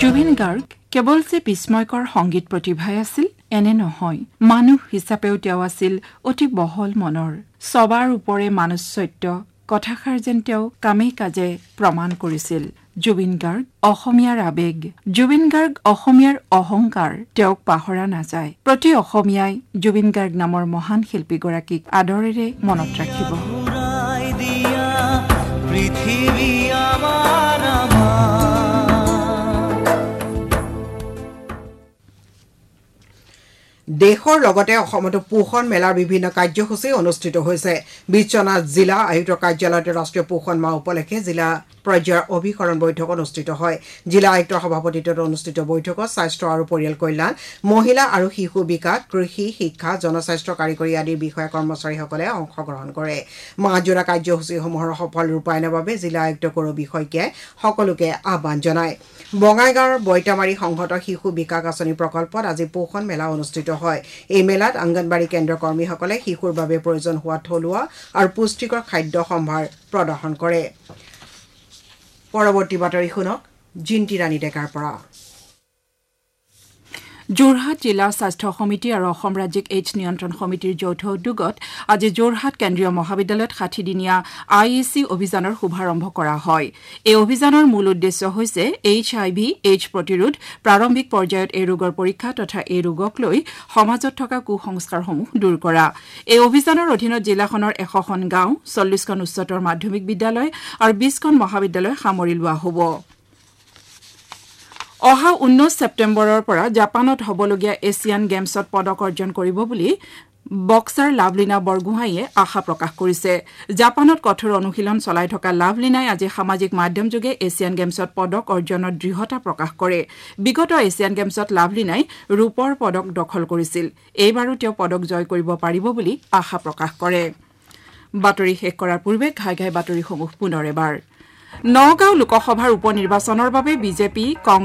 জুবিন গাৰ্গ কেৱল যে বিস্ময়কৰ সংগীত প্ৰতিভাই আছিল এনে নহয়, মানুহ হিচাপেও তেওঁ আছিল অতি বহল মনৰ। সবাৰ ওপৰে মানসত্য কথাষাৰ যেন তেওঁ কামে কাজে প্ৰমাণ কৰিছিল। জুবিন গাৰ্গ অসমীয়াৰ আবেগ, জুবিন গাৰ্গ অসমীয়াৰ অহংকাৰ, তেওঁক পাহৰা নাযায়। প্ৰতি অসমীয়াই জুবিন গাৰ্গ নামৰ মহান শিল্পীগৰাকীক আদৰেৰে মনত ৰাখিব। দেশৰ লগতে অসমতো পোষণ মেলাৰ বিভিন্ন কাৰ্যসূচী অনুষ্ঠিত হৈছে। বিশ্বনাথ জিলা আয়ুক্ত কাৰ্যালয়ত ৰাষ্ট্ৰীয় পোষণ মাহ উপলক্ষে জিলা পৰ্যায়ৰ অভিকৰণ বৈঠক অনুষ্ঠিত হয়। জিলা আয়ুক্তৰ সভাপতিত্বত অনুষ্ঠিত বৈঠকত স্বাস্থ্য আৰু পৰিয়াল কল্যাণ, মহিলা আৰু শিশু বিকাশ, কৃষি, শিক্ষা, জনস্বাস্থ্য কাৰিকৰী আদিৰ বিষয়া কৰ্মচাৰীসকলে অংশগ্ৰহণ কৰে। মাহজোৰা কাৰ্যসূচীসমূহৰ সফল ৰূপায়ণৰ বাবে জিলা আয়ুক্ত কৌৰ বিষয়কে সকলোকে আহ্বান জনায়। বঙাইগাঁৱৰ বৈতামাৰী সংহত শিশু বিকাশ আঁচনি প্ৰকল্পত আজি পোষণ মেলা অনুষ্ঠিত হয়। এই মেলাত অংগনবাড়ী কেন্দ্ৰৰ কৰ্মীসকলে শিশুৰ বাবে প্ৰয়োজন হোৱা থলুৱা আৰু পুষ্টিকৰ খাদ্য সম্ভাৰ প্ৰদৰ্শন কৰে। পৰৱৰ্তী বাতৰি শুনক জিন্তি ৰাণী ডেকাৰ পৰা। যোৰহাট জিলা স্বাস্থ্য সমিতি আৰু অসম ৰাজ্যিক এইডছ নিয়ন্ত্ৰণ সমিতিৰ যৌথ উদ্যোগত আজি যোৰহাট কেন্দ্ৰীয় মহাবিদ্যালয়ত ৬০-দিনীয়া IEC অভিযানৰ শুভাৰম্ভ কৰা হয়। এই অভিযানৰ মূল উদ্দেশ্য হৈছে HIV AIDS প্ৰতিৰোধ, প্ৰাৰম্ভিক পৰ্যায়ত এই ৰোগৰ পৰীক্ষা তথা এই ৰোগক লৈ সমাজত থকা কুসংস্কাৰসমূহ দূৰ কৰা। এই অভিযানৰ অধীনত জিলাখনৰ ১০০খন গাঁও, ৪০খন উচ্চতৰ মাধ্যমিক বিদ্যালয় আৰু ২০খন মহাবিদ্যালয় সামৰি লোৱা হ'ব। অহা ১৯ ছেপ্টেম্বৰৰ পৰা জাপানত হ'বলগীয়া এছিয়ান গেমছত পদক অৰ্জন কৰিব বুলি বক্সাৰ লাভলীনা বৰগোহাঁইয়ে আশা প্ৰকাশ কৰিছে। জাপানত কঠোৰ অনুশীলন চলাই থকা লাভলীনাই আজি সামাজিক মাধ্যমযোগে এছিয়ান গেমছত পদক অৰ্জনৰ দৃঢ়তা প্ৰকাশ কৰে। বিগত এছিয়ান গেমছত লাভলীনাই ৰূপৰ পদক দখল কৰিছিল। এইবাৰো তেওঁ পদক জয় কৰিব পাৰিব বুলি আশা প্ৰকাশ কৰে। বাতৰি শেষ কৰাৰ পূৰ্বে ঘাই বাতৰিসমূহ পুনৰ এবাৰ। নগাঁও লোকসভাৰ উপ নিৰ্বাচনৰ বাবে বিজেপি, কংগ্ৰেছ